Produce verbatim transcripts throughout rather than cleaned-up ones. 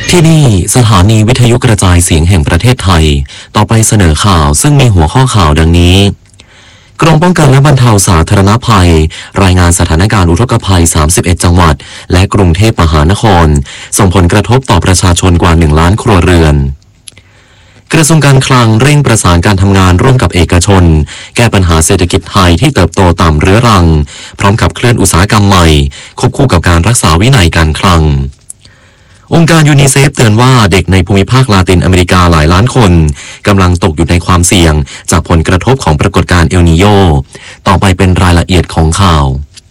ที่นี่สถานีวิทยุกระจายเสียงแห่งประเทศไทยต่อไปเสนอข่าวซึ่งมีหัวข้อข่าวดังนี้กรมป้องกันและบรรเทาสาธารณภัยรายงานสถานการณ์อุทกภัยสามสิบเอ็ดจังหวัดและกรุงเทพมหานครส่งผลกระทบต่อประชาชนกว่าหนึ่งล้านครัวเรือนกระทรวงการคลังเร่งประสานการทำงานร่วมกับเอกชนแก้ปัญหาเศรษฐกิจไทยที่เติบโตต่ำเรื้อรังพร้อมขับเคลื่อนอุตสาหกรรมใหม่ควบคู่กับการรักษาวินัยการคลังองค์การยูนิเซฟเตือนว่าเด็กในภูมิภาคลาตินอเมริกาหลายล้านคนกำลังตกอยู่ในความเสี่ยงจากผลกระทบของปรากฏการณ์เอลนีโญต่อไปเป็นรายละเอียดของข่าว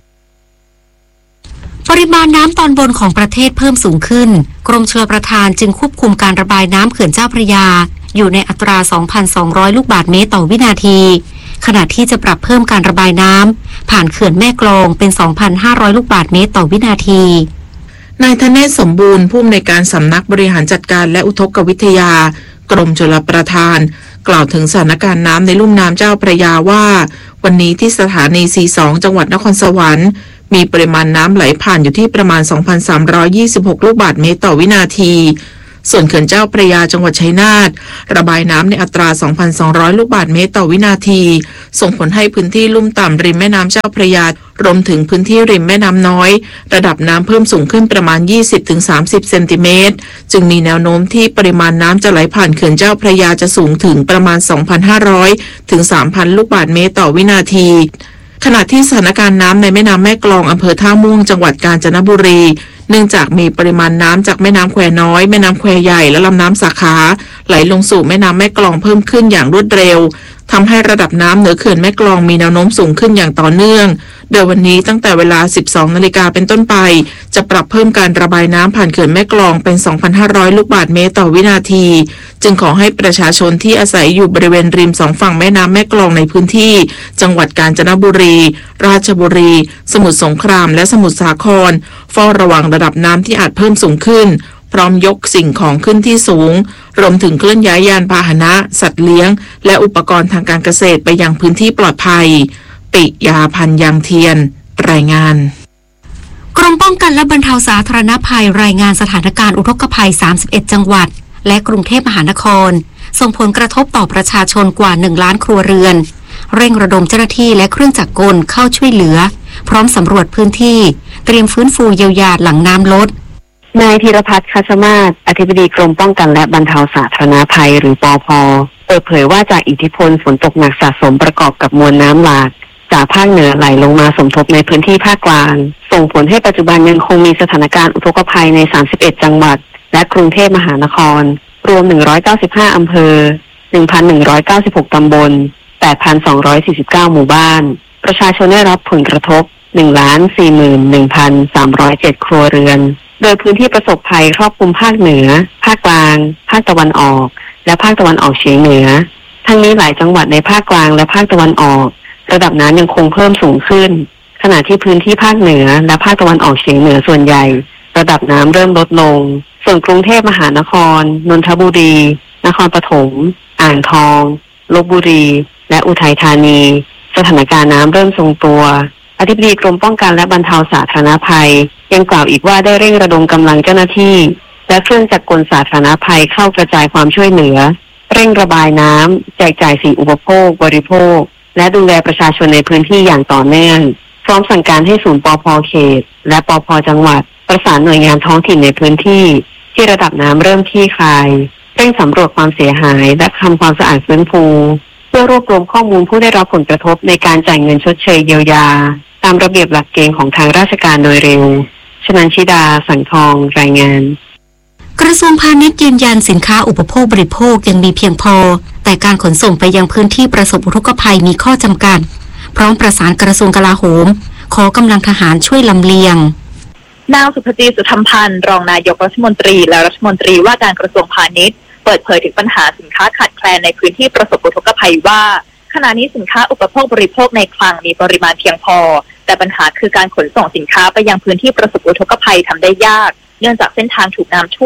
ปริมาณน้ำตอนบนของประเทศเพิ่มสูงขึ้นกรมชลประทานจึงควบคุมการระบายน้ำเขื่อนเจ้าพระยาอยู่ในอัตรา สองพันสองร้อย ลูกบาศก์เมตรต่อวินาทีขณะที่จะปรับเพิ่มการระบายน้ำผ่านเขื่อนแม่กลองเป็น สองพันห้าร้อย ลูกบาศก์เมตรต่อวินาทีนายธเนศสมบูรณ์ผู้อำนวยการสำนักบริหารจัดการและอุทกวิทยากรมชลประทานกล่าวถึงสถานการณ์น้ำในลุ่มน้ำเจ้าพระยาว่าวันนี้ที่สถานี สี่สิบสอง จังหวัดนครสวรรค์มีปริมาณน้ำไหลผ่านอยู่ที่ประมาณ สองพันสามร้อยยี่สิบหก ลูกบาศก์เมตรต่อวินาทีส่วนเขื่อนเจ้าพระยาจังหวัดชัยนาทระบายน้ำในอัตรา สองพันสองร้อย ลูกบาศก์เมตรต่อวินาทีส่งผลให้พื้นที่ลุ่มต่ำริมแม่น้ำเจ้าพระยารวมถึงพื้นที่ริมแม่น้ำน้อยระดับน้ำเพิ่มสูงขึ้นประมาณ ยี่สิบถึงสามสิบ เซนติเมตรจึงมีแนวโน้มที่ปริมาณน้ำจะไหลผ่านเขื่อนเจ้าพระยาจะสูงถึงประมาณ สองพันห้าร้อย ถึง สามพัน ลูกบาศก์เมตรต่อวินาทีขณะที่สถานการณ์น้ำในแม่น้ำแม่กลองอำเภอท่าม่วงจังหวัดกาญจนบุรีเนื่องจากมีปริมาณน้ำจากแม่น้ำแควน้อยแม่น้ำแควใหญ่และลำน้ำสาขาไหลลงสู่แม่น้ำแม่กลองเพิ่มขึ้นอย่างรวดเร็วทำให้ระดับน้ำเหนือเขื่อนแม่กลองมีแนวโน้มสูงขึ้นอย่างต่อเนื่องโดยวันนี้ตั้งแต่เวลา สิบสอง นาฬิกาเป็นต้นไปจะปรับเพิ่มการระบายน้ำผ่านเขื่อนแม่กลองเป็น สองพันห้าร้อย ลูกบาศก์เมตรต่อวินาทีจึงขอให้ประชาชนที่อาศัยอยู่บริเวณริมสองฝั่งแม่น้ำแม่กลองในพื้นที่จังหวัดกาญจนบุรีราชบุรีสมุทรสงครามและสมุทรสาครเฝ้าระวังระดับน้ำที่อาจเพิ่มสูงขึ้นพร้อมยกสิ่งของขึ้นที่สูงรวมถึงเคลื่อนย้ายยานพาหนะสัตว์เลี้ยงและอุปกรณ์ทางการเกษตรไปยังพื้นที่ปลอดภัยปิยาพันธ์ยังเทียนรายงานกรมป้องกันและบรรเทาสาธารณภัยรายงานสถานการณ์อุทกภัยสามสิบเอ็ดจังหวัดและกรุงเทพมหานครส่งผลกระทบต่อประชาชนกว่าหนึ่งล้านครัวเรือนเร่งระดมเจ้าหน้าที่และเครื่องจักรกลเข้าช่วยเหลือพร้อมสำรวจพื้นที่เตรียมฟื้นฟูเยียวยาหลังน้ำลดนายธีรพัฒน์คัชมาศอธิบดีกรมป้องกันและบรรเทาสาธารณภัยหรือปอพ.เปิดเผยว่าจากอิทธิพลฝนตกหนักสะสมประกอบกับมวลน้ำหลากจากภาคเหนือไหลลงมาสมทบในพื้นที่ภาคกลางส่งผลให้ปัจจุบันยังคงมีสถานการณ์อุทกภัยในสามสิบเอ็ดจังหวัดและกรุงเทพมหานครรวมหนึ่งร้อยเก้าสิบห้าอำเภอ หนึ่งพันหนึ่งร้อยเก้าสิบหก ตำบล แปดพันสองร้อยสี่สิบเก้า หมู่บ้านประชาชนได้รับผลกระทบ หนึ่งล้านสี่หมื่นหนึ่งพันสามร้อยเจ็ด ครัวเรือนโดยพื้นที่ประสบภัยครอบคลุมภาคเหนือภาคกลางภาคตะวันออกและภาคตะวันออกเฉียงเหนือทั้งนี้หลายจังหวัดในภาคกลางและภาคตะวันออกระดับน้ำยังคงเพิ่มสูงขึ้นขณะที่พื้นที่ภาคเหนือและภาคตะวันออกเฉียงเหนือส่วนใหญ่ระดับน้ำเริ่มลดลงส่วนกรุงเทพมหานครนนทบุรีนครปฐมอ่างทองลพบุรีและอุทัยธานีสถานการณ์น้ำเริ่มทรงตัวอธิบดีกรมป้องกันและบรรเทาสาธารณภัยยังกล่าวอีกว่าได้เร่งระดมกำลังเจ้าหน้าที่และเครื่องจักรกลสาธารณภัยเข้ากระจายความช่วยเหลือเร่งระบายน้ำแจกจ่ายสิ่งอุปโภคบริโภคและดูแลประชาชนในพื้นที่อย่างต่อเนื่องพร้อมสั่งการให้ศูนย์ปภ.เขตและปภ.จังหวัดประสานหน่วยงานท้องถิ่นในพื้นที่ที่ระดับน้ำเริ่มคลี่คลายเร่งสำรวจความเสียหายและทำความสะอาดฟื้นฟูเพื่อรวบรวมข้อมูลผู้ได้รับผลกระทบในการจ่ายเงินชดเชยเยียวยาตามระเบียบหลักเกณฑ์ของทางราชการโดยเร็วชนันชิดาสังทองรายงานกระทรวงพาณิชย์ยืนยันสินค้าอุปโภคบริโภคยังมีเพียงพอแต่การขนส่งไปยังพื้นที่ประสบอุทกภัยมีข้อจำกัดพร้อมประสานกระทรวงกลาโหมขอกำลังทหารช่วยลำเลียงนางสุภจีสุธรรมพันธ์รองนายกรัฐมนตรีและรัฐมนตรีว่าการกระทรวงพาณิชย์เปิดเผยถึงปัญหาสินค้าขาดแคลนในพื้นที่ประสบอุทกภัยว่าขณะนี้สินค้าอุปโภคบริโภคในคลังมีปริมาณเพียงพอแต่ปัญหาคือการขนส่งสินค้าไปยังพื้นที่ประสบอุทกภัยทำได้ยากเนื่องจากเส้นทางถูกน้ำท่วม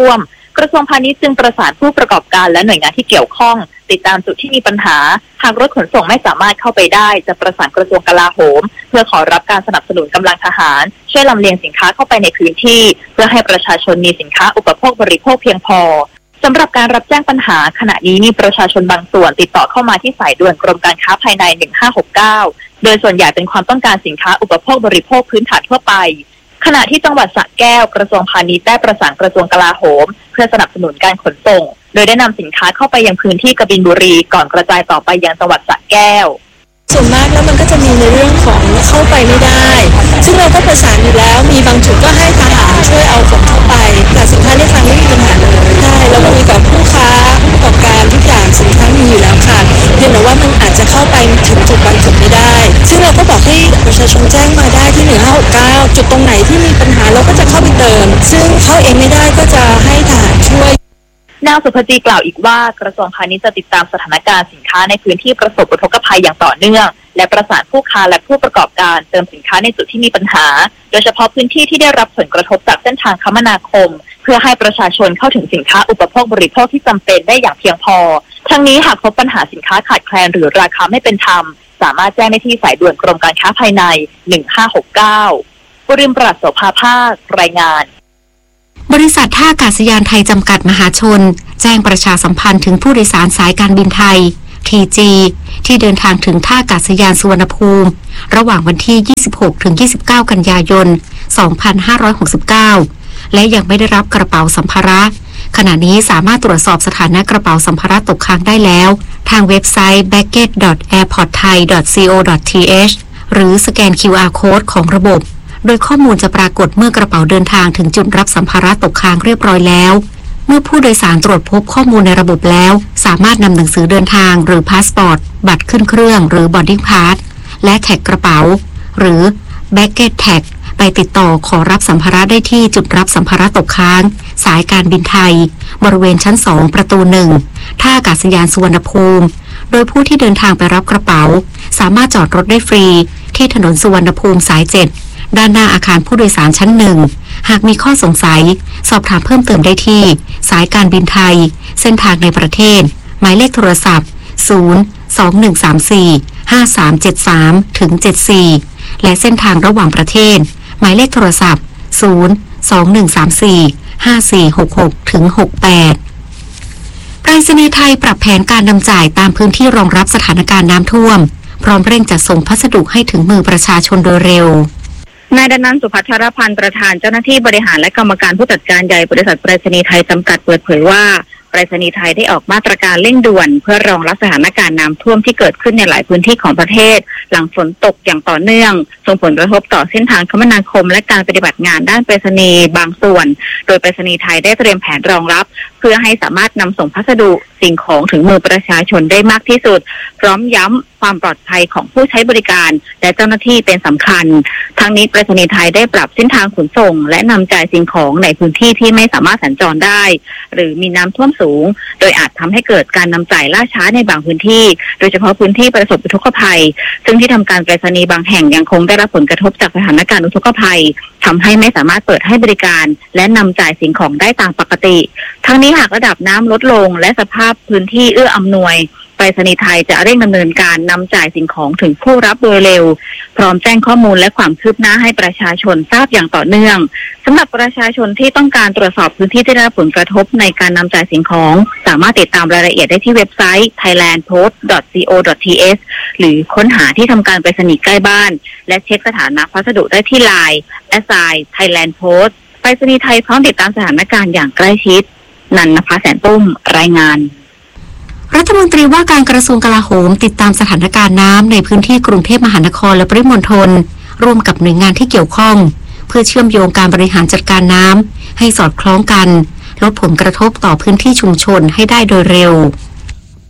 กระทรวงพาณิชย์จึงประสานผู้ประกอบการและหน่วยงานที่เกี่ยวข้องติดตามจุดที่มีปัญหาหากรถขนส่งไม่สามารถเข้าไปได้จะประสานกระทรวงกลาโหมเพื่อขอรับการสนับสนุนกำลังทหารช่วยลำเลียงสินค้าเข้าไปในพื้นที่เพื่อให้ประชาชนมีสินค้าอุปโภคบริโภคเพียงพอสำหรับการรับแจ้งปัญหาขณะนี้มีประชาชนบางส่วนติดต่อเข้ามาที่สายด่วนกรมการค้าภายในหนึ่งห้าหกเก้าโดยส่วนใหญ่เป็นความต้องการสินค้าอุปโภคบริโภคพื้นฐานทั่วไปขณะที่จังหวัดสระแก้วกระทรวงพาณิชย์ได้ประสานกระทรวงกลาโหมเพื่อสนับสนุนการขนส่งโดยได้นำสินค้าเข้าไปยังพื้นที่กบินบุรีก่อนกระจายต่อไปยังจังหวัดสระแก้วส่วนมากแล้วมันก็จะมีในเรื่องของเข้าไปไม่ได้ซึ่งเราก็ประสานอยู่แล้วมีบางจุดก็ให้ทหารช่วยเอาของเข้าไปแต่สินค้าในคลังไม่มีปัญหาเลยใช่เราคุยกับผู้ค้าผู้ประกอบการทุกอย่างสินค้ามีอยู่แล้วค่ะเพียงแต่ว่ามันอาจจะเข้าไปถึงจุดบางจุดไม่ได้ซึ่งเราก็บอกให้ประชาชนแจ้งมาได้ที่หนึ่งห้าหกเก้าจุดตรงไหนที่มีปัญหาเราก็จะเข้าไปเติมซึ่งเข้าเองไม่ได้ก็จะให้ทหารช่วยนางสุภจีกล่าวอีกว่ากระทรวงพาณิชย์จะติดตามสถานการณ์สินค้าในพื้นที่ประสบอุทกภัยอย่างต่อเนื่องและประสานผู้ค้าและผู้ประกอบการเติมสินค้าในจุดที่มีปัญหาโดยเฉพาะพื้นที่ที่ได้รับผลกระทบจากเส้นทางคมนาคมเพื่อให้ประชาชนเข้าถึงสินค้าอุปโภคบริโภคที่จำเป็นได้อย่างเพียงพอทั้งนี้หากพบปัญหาสินค้าขาดแคลนหรือราคาไม่เป็นธรรมสามารถแจ้งได้ที่สายด่วนกรมการค้าภายในหนึ่งห้าหกเก้าบุริมปราศโสภาภาครายงานบริษัทท่าอากาศยานไทยจำกัดมหาชนแจ้งประชาสัมพันธ์ถึงผู้โดยสารสายการบินไทย ที จี ที่เดินทางถึงท่าอากาศยานสุวรรณภูมิระหว่างวันที่ ยี่สิบหกถึงยี่สิบเก้า กันยายน สองพันห้าร้อยหกสิบเก้า และยังไม่ได้รับกระเป๋าสัมภาระขณะนี้สามารถตรวจสอบสถานะกระเป๋าสัมภาระตกค้างได้แล้วทางเว็บไซต์ baggage ดอท แอร์พอร์ตไทย ดอท ซี โอ ดอท ที เอช หรือสแกน คิว อาร์ Code ของระบบโดยข้อมูลจะปรากฏเมื่อกระเป๋าเดินทางถึงจุดรับสัมภาระตกค้างเรียบร้อยแล้วเมื่อผู้โดยสารตรวจพบข้อมูลในระบบแล้วสามารถนำหนังสือเดินทางหรือพาสปอร์ตบัตรขึ้นเครื่องหรือบอร์ดดิ้งพาสและแท็กกระเป๋าหรือ baggage tag ไปติดต่อขอรับสัมภาระได้ที่จุดรับสัมภาระตกค้างสายการบินไทยบริเวณชั้นสองประตูหนึ่งท่าอากาศยานสุวรรณภูมิโดยผู้ที่เดินทางไปรับกระเป๋าสามารถจอดรถได้ฟรีที่ถนนสุวรรณภูมิสายเจ็ดด้านหน้าอาคารผู้โดยสารชั้นหนึ่งหากมีข้อสงสัยสอบถามเพิ่มเติมได้ที่สายการบินไทยเส้นทางในประเทศหมายเลขโทรศัพท์ศูนย์ สอง หนึ่ง สาม สี่ ห้า สาม เจ็ด สาม ถึง เจ็ด สี่และเส้นทางระหว่างประเทศหมายเลขโทรศัพท์ศูนย์ สอง หนึ่ง สาม สี่ ห้า สี่ หก หก ถึง หก แปดไปรษณีย์ไทยปรับแผนการนำจ่ายตามพื้นที่รองรับสถานการณ์น้ำท่วมพร้อมเร่งจัดส่งพัสดุให้ถึงมือประชาชนโดยเร็วนายดนันท์สุพัทรพันธ์ประธานเจ้าหน้าที่บริหารและกรรมการผู้จัดการใหญ่บริษัทไปรษณีย์ไทยจำกัดเปิดเผยว่าไปรษณีย์ไทยได้ออกมาตรการเร่งด่วนเพื่อรองรับสถานการณ์น้ำท่วมที่เกิดขึ้นในหลายพื้นที่ของประเทศหลังฝนตกอย่างต่อเนื่องส่งผลกระทบต่อเส้นทางคมนาคมและการปฏิบัติงานด้านไปรษณีย์บางส่วนโดยไปรษณีย์ไทยได้เตรียมแผนรองรับเพื่อให้สามารถนำส่งพัสดุสิ่งของถึงมือประชาชนได้มากที่สุดพร้อมย้ำความปลอดภัยของผู้ใช้บริการและเจ้าหน้าที่เป็นสำคัญทั้งนี้ไปรษณีย์ไทยได้ปรับเส้นทางขนส่งและนำจ่ายสิ่งของในพื้นที่ที่ไม่สามารถสัญจรได้หรือมีน้ำท่วมสูงโดยอาจทำให้เกิดการนำจ่ายล่าช้าในบางพื้นที่โดยเฉพาะพื้นที่ประสบอุทกภัยซึ่งที่ทำการไปรษณีย์บางแห่งยังคงได้รับผลกระทบจากสถานการณ์อุทกภัยทำให้ไม่สามารถเปิดให้บริการและนำจ่ายสิ่งของได้ตามปกติทั้งนี้หากระดับน้ำลดลงและสภาพพื้นที่เอื้ออำนวยไปรษณีย์ไทยจะเร่งดำเนินการนำจ่ายสิ่งของถึงผู้รับโดยเร็วพร้อมแจ้งข้อมูลและความคืบหน้าให้ประชาชนทราบอย่างต่อเนื่องสำหรับประชาชนที่ต้องการตรวจสอบพื้นที่ที่ได้รับผลกระทบในการนำจ่ายสิ่งของสามารถติดตามรายละเอียดได้ที่เว็บไซต์ ไทยแลนด์โพสต์ ดอท ซี โอ ดอท ที เอช หรือค้นหาที่ทำการไปรษณีย์ใกล้บ้านและเช็คสถานะพัสดุได้ที่ ไลน์ แอท ไซน์ ไทยแลนด์โพสต์ ไปรษณีย์ไทยพร้อมติดตามสถานการณ์อย่างใกล้ชิดนันนภาแสนตุ้มรายงานรัฐมนตรีว่าการกระทรวงกลาโหมติดตามสถานการณ์น้ำในพื้นที่กรุงเทพมหานครและปริมณฑลร่วมกับหน่วยงานที่เกี่ยวข้องเพื่อเชื่อมโยงการบริหารจัดการน้ำให้สอดคล้องกันลดผลกระทบต่อพื้นที่ชุมชนให้ได้โดยเร็ว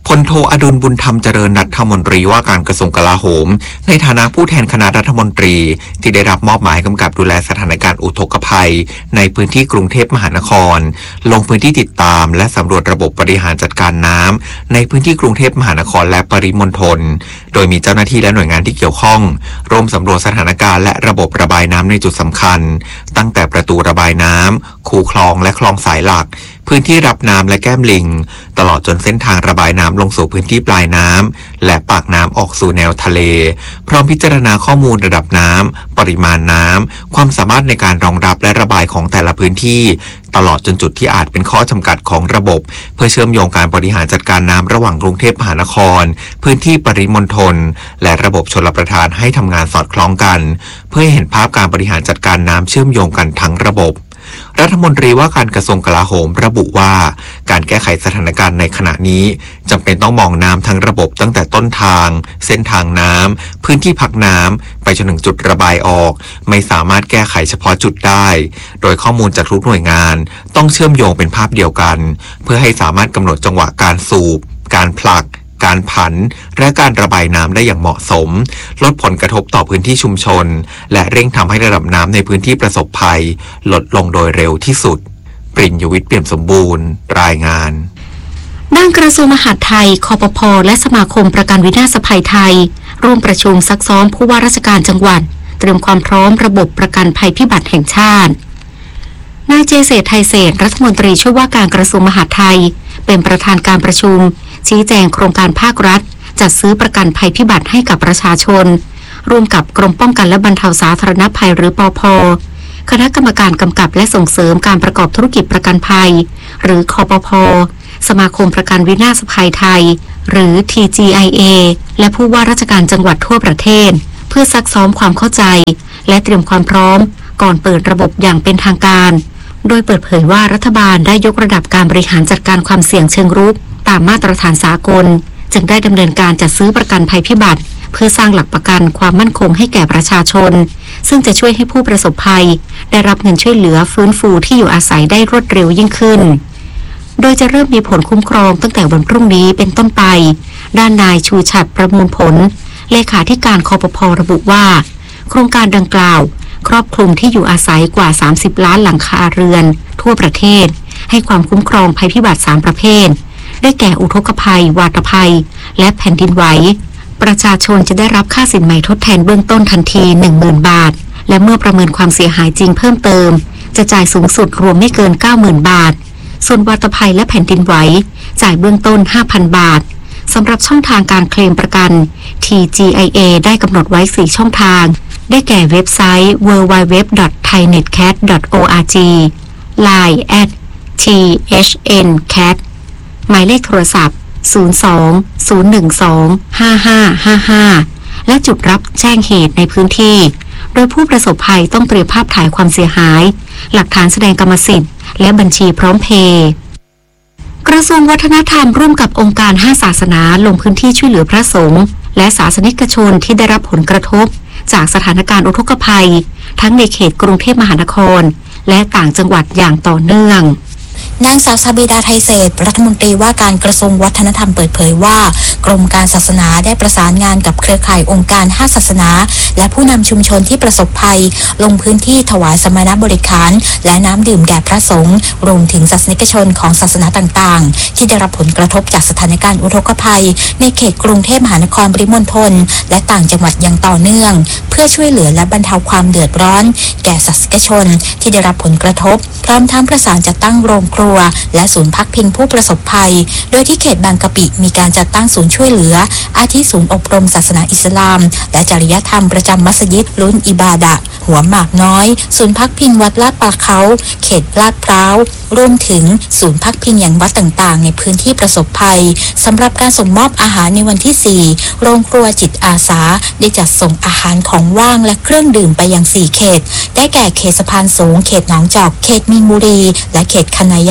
พลโทอดุลบุญธรรมเจริญรัฐมนตรีว่าการกระทรวงกลาโหมในฐานะผู้แทนคณะรัฐมนตรีที่ได้รับมอบหมายกำกับดูแลสถานการณ์อุทกภัยในพื้นที่กรุงเทพมหานครลงพื้นที่ติดตามและสำรวจระบบบบริหารจัดการน้ำในพื้นที่กรุงเทพมหานครและปริมณฑลโดยมีเจ้าหน้าที่และหน่วยงานที่เกี่ยวข้องร่วมสำรวจสถานการณ์และระบบระบายน้ำในจุดสำคัญตั้งแต่ประตูระบายน้ำคูคลองและคลองสายหลักพื้นที่รับน้ำและแก้มลิงตลอดจนเส้นทางระบายน้ำลงสู่พื้นที่ปลายน้ำและปากน้ำออกสู่แนวทะเลพร้อมพิจารณาข้อมูลระดับน้ำปริมาณน้ำความสามารถในการรองรับและระบายของแต่ละพื้นที่ตลอดจนจุดที่อาจเป็นข้อจำกัดของระบบเพื่อเชื่อมโยงการบริหารจัดการน้ำระหว่างกรุงเทพมหานครพื้นที่ปริมณฑลและระบบชลประทานให้ทำงานสอดคล้องกันเพื่อให้เห็นภาพการบริหารจัดการน้ำเชื่อมโยงกันทั้งระบบรัฐมนตรีว่าการกระทรวงกลาโหมระบุว่าการแก้ไขสถานการณ์ในขณะนี้จำเป็นต้องมองน้ำทั้งระบบตั้งแต่ต้นทางเส้นทางน้ำพื้นที่พักน้ำไปจนถึงจุดระบายออกไม่สามารถแก้ไขเฉพาะจุดได้โดยข้อมูลจากทุกหน่วยงานต้องเชื่อมโยงเป็นภาพเดียวกันเพื่อให้สามารถกำหนดจังหวะการสูบการผลักการผันและการระบายน้ำได้อย่างเหมาะสมลดผลกระทบต่อพื้นที่ชุมชนและเร่งทำให้ระดับน้ำในพื้นที่ประสบภัยลดลงโดยเร็วที่สุดปริญญวิทย์เปี่ยมสมบูรณ์รายงานด้านกระทรวงมหาดไทยคปภ.และสมาคมประกันวินาศภัยไทยร่วมประชุมซักซ้อมผู้ว่าราชการจังหวัดเตรียมความพร้อมระบบประกันภัยพิบัติแห่งชาตินายเจเศรษฐ์ไทยเศรษฐ์รัฐมนตรีช่วยว่าการกระทรวงมหาดไทยเป็นประธานการประชุมชี้แจงโครงการภาครัฐจัดซื้อประกันภัยพิบัติให้กับประชาชนร่วมกับกรมป้องกันและบรรเทาสาธารณภัยหรือปภ.คณะกรรมการกำกับและส่งเสริมการประกอบธุรกิจประกันภัยหรือคปภ.สมาคมประกันวินาศภัยไทยหรือ ที จี ไอ เอ และผู้ว่าราชการจังหวัดทั่วประเทศเพื่อซักซ้อมความเข้าใจและเตรียมความพร้อมก่อนเปิดระบบอย่างเป็นทางการโดยเปิดเผยว่ารัฐบาลได้ยกระดับการบริหารจัดการความเสี่ยงเชิงรุกตามมาตรฐานสากลจึงได้ดำเนินการจัดซื้อประกันภัยพิบัติเพื่อสร้างหลักประกันความมั่นคงให้แก่ประชาชนซึ่งจะช่วยให้ผู้ประสบภัยได้รับเงินช่วยเหลือฟื้นฟูที่อยู่อาศัยได้รวดเร็วยิ่งขึ้นโดยจะเริ่มมีผลคุ้มครองตั้งแต่วันพรุ่งนี้เป็นต้นไปด้านนายชูฉัตรประมูลผลเลขาธิการคปภ.ระบุว่าโครงการดังกล่าวครอบคลุมที่อยู่อาศัยกว่าสามสิบล้านหลังคาเรือนทั่วประเทศให้ความคุ้มครองภัยพิบัติสามประเภทได้แก่อุทกภัยวาตภัยและแผ่นดินไหวประชาชนจะได้รับค่าสินไหมทดแทนเบื้องต้นทันที หนึ่งหมื่น บาทและเมื่อประเมินความเสียหายจริงเพิ่มเติมจะจ่ายสูงสุดรวมไม่เกิน เก้าหมื่น บาทส่วนวาตภัยและแผ่นดินไหวจ่ายเบื้องต้น ห้าพัน บาทสำหรับช่องทางการเคลมประกัน ที จี ไอ เอ ได้กำหนดไว้สี่ช่องทางได้แก่เว็บไซต์ ดับเบิลยู ดับเบิลยู ดับเบิลยู ดอท ไทยเน็ตแคท ดอท โอ อาร์ จี ไลน์ แอท ที เอช เอ็น แคท หมายเลขโทรศัพท์ ศูนย์ สอง ศูนย์ หนึ่ง สอง ห้า ห้า ห้า ห้า และจุดรับแจ้งเหตุในพื้นที่โดยผู้ประสบภัยต้องเตรียมภาพถ่ายความเสียหายหลักฐานแสดงกรรมสิทธิ์และบัญชีพร้อมเพย์กระทรวงวัฒนธรรมร่วมกับองค์การห้าศาสนาลงพื้นที่ช่วยเหลือพระสงฆ์และศาสนิกชนที่ได้รับผลกระทบจากสถานการณ์อุทกภัยทั้งในเขตกรุงเทพมหานครและต่างจังหวัดอย่างต่อเนื่องนางสาวซาบิดาไทยเศรษฐ์รัฐมนตรีว่าการกระทรวงวัฒนธรรมเปิดเผยว่ากรมการศาสนาได้ประสานงานกับเครือข่ายองค์การห้าศาสนาและผู้นำชุมชนที่ประสบภัยลงพื้นที่ถวายสมณบริขารและน้ำดื่มแด่พระสงฆ์รวมถึงศาสนิกชนของศาสนาต่างๆที่ได้รับผลกระทบจากสถานการณ์อุทกภัยในเขตกรุงเทพมหานครปริมณฑลและต่างจังหวัดอย่างต่อเนื่องเพื่อช่วยเหลือและบรรเทาความเดือดร้อนแก่ศาสนิกชนที่ได้รับผลกระทบพร้อมทั้งประสานจัดตั้งโรงครัวและศูนย์พักพิงผู้ประสบภัยโดยที่เขตบางกะปิมีการจัดตั้งศูนย์ช่วยเหลืออาทิศูนย์อบรมศาสนาอิสลามและจริยธรรมประจำมัสยิดลุนอิบาดะหัวหมากน้อยศูนย์พักพิงวัดลาดปลาเขาเขตลาดพร้าวรวมถึงศูนย์พักพิงอย่างวัดต่างๆในพื้นที่ประสบภัยสำหรับการส่งมอบอาหารในวันที่สี่โรงครัวจิตอาสาได้จัดส่งอาหารของว่างและเครื่องดื่มไปยังสี่เขตได้แก่เขตสะพานสูงเขตหนองจอกเขตมีนบุรีและเขตคณะยา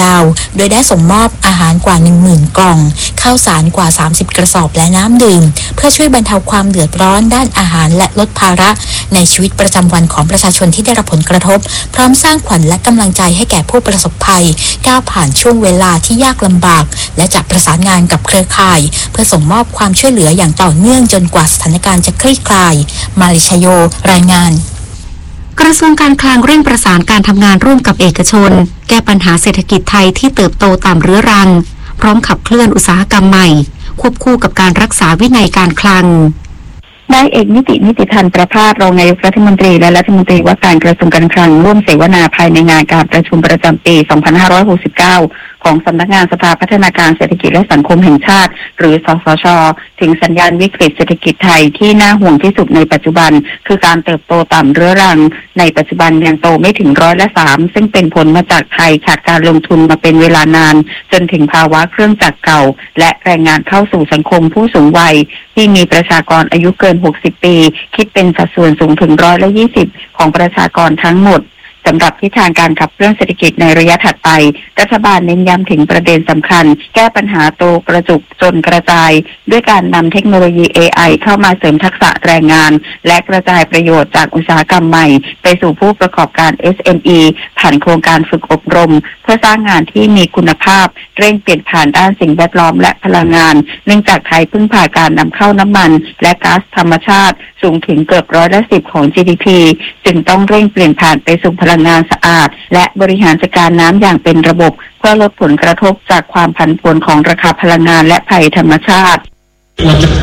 าว โดยได้ส่งมอบอาหารกว่า หนึ่งหมื่น กล่องข้าวสารกว่า สามสิบ กระสอบและน้ำดื่มเพื่อช่วยบรรเทาความเดือดร้อนด้านอาหารและลดภาระในชีวิตประจำวันของประชาชนที่ได้รับผลกระทบพร้อมสร้างขวัญและกำลังใจให้แก่ผู้ประสบภัยก้าวผ่านช่วงเวลาที่ยากลำบากและจะประสานงานกับเครือข่ายเพื่อส่งมอบความช่วยเหลืออย่างต่อเนื่องจนกว่าสถานการณ์จะคลี่คลายมาลิชโยรายงานกระทรวงการคลังเร่งประสานการทำงานร่วมกับเอกชนแก้ปัญหาเศรษฐกิจไทยที่เติบโตต่ำเรื้อรังพร้อมขับเคลื่อนอุตสาหกรรมใหม่ควบคู่กับการรักษาวินัยการคลังนายเอกนิตินิติพันธ์ประภาสรองนายกรัฐมนตรีและรัฐมนตรีว่าการกระทรวงการคลังร่วมเสวนาภายในงานการประชุมประจำปี สองพันห้าร้อยหกสิบเก้า ของสำนักงานสภาพัฒนาการเศรษฐกิจและสังคมแห่งชาติหรือสสช.ถึงสัญญาณวิกฤตเศรษฐกิจไทยที่น่าห่วงที่สุดในปัจจุบันคือการเติบโตต่ำเรื้อรังในปัจจุบันยังโตไม่ถึงร้อยละสามซึ่งเป็นผลมาจากไทยขาดการลงทุนมาเป็นเวลานานจนถึงภาวะเครื่องจักรเก่าและแรงงานเข้าสู่สังคมผู้สูงวัยที่มีประชากรอายุเกินหกสิบปีคิดเป็นสัดส่วนสูงถึงร้อยละยี่สิบของประชากรทั้งหมดสำหรับทิศทางการขับเคลื่อนเศรษฐกิจในระยะถัดไปรัฐบาลเน้นย้ำถึงประเด็นสำคัญแก้ปัญหาโตกระจุกจนกระจายด้วยการนำเทคโนโลยี เอ ไอ เข้ามาเสริมทักษะแรงงานและกระจายประโยชน์จากอุตสาหกรรมใหม่ไปสู่ผู้ประกอบการ เอส เอ็ม อี ผ่านโครงการฝึกอบรมเพื่อสร้างงานที่มีคุณภาพเร่งเปลี่ยนผ่านด้านสิ่งแวดล้อมและพลังงานเนื่องจากไทยพึ่งพาการนำเข้าน้ำมันและก๊าซธรรมชาติสูงถึงเกือบร้อยละสิบของ จี ดี พี จึงต้องเร่งเปลี่ยนผ่านไปสู่พลังงานสะอาดและบริหารจัดการน้ำอย่างเป็นระบบเพื่อลดผลกระทบจากความผันผวนของราคาพลังงานและภัยธรรมชาติ